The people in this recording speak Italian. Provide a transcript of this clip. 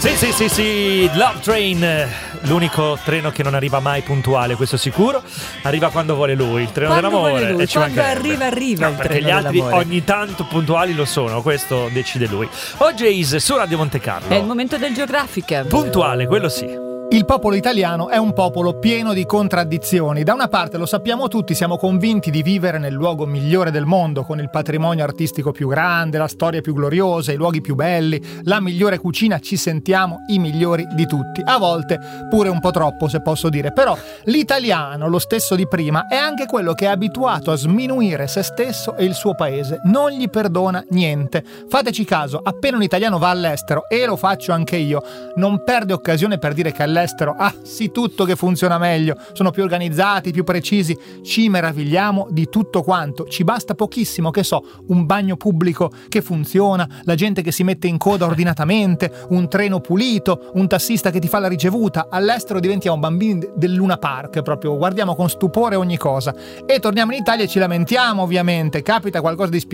Sì, Love Train, l'unico treno che non arriva mai puntuale, questo sicuro. Arriva quando vuole lui, il treno Quando dell'amore. vuole lui, e ci quando mancherebbe. arriva il perché treno gli altri dell'amore. ogni tanto puntuali lo sono, questo decide lui. OJ's su Radio Monte Carlo. È il momento del Geographic. Puntuale, quello sì. Il popolo italiano è un popolo pieno di contraddizioni. Da una parte, lo sappiamo tutti, siamo convinti di vivere nel luogo migliore del mondo, con il patrimonio artistico più grande, la storia più gloriosa, i luoghi più belli, la migliore cucina, ci sentiamo i migliori di tutti. A volte pure un po' troppo, se posso dire. Però l'italiano, lo stesso di prima, è anche quello che è abituato a sminuire se stesso e il suo paese. Non gli perdona niente. Fateci caso, appena un italiano va all'estero, e lo faccio anche io, non perde occasione per dire che all'estero sì, tutto che funziona meglio, sono più organizzati, più precisi, ci meravigliamo di tutto quanto, ci basta pochissimo, che so, un bagno pubblico che funziona, la gente che si mette in coda ordinatamente, un treno pulito, un tassista che ti fa la ricevuta. All'estero diventiamo bambini del Luna Park, proprio guardiamo con stupore ogni cosa, e torniamo in Italia e ci lamentiamo, ovviamente, capita qualcosa di